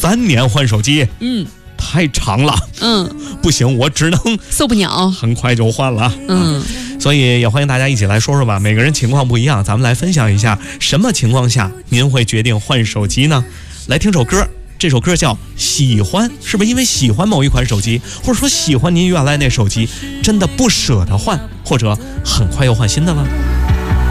3年换手机，太长了，不行，我只能受不了， 很快就换了，所以也欢迎大家一起来说说吧，每个人情况不一样，咱们来分享一下，什么情况下您会决定换手机呢？来听首歌，这首歌叫《喜欢》，是不是因为喜欢某一款手机，或者说喜欢您原来那手机，真的不舍得换，或者很快又换新的了？